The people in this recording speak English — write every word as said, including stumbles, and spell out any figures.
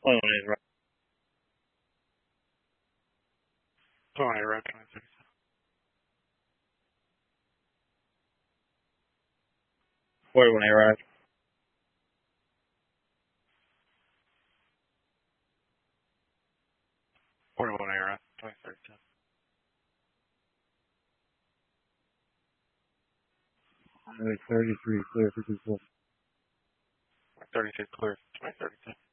twenty-one A right. twenty right, twenty thirty-seven. forty-one A right. forty-one A right, twenty thirty-seven. thirty-three clear for two four. thirty-two clear, twenty thirty-two.